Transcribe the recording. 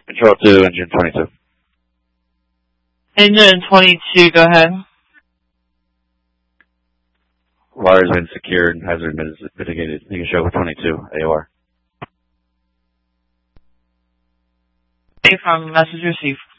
Control 2, engine 22. Engine 22, go ahead. Wires been secured, hazard mitigated. You can show with 22, AOR. From message received.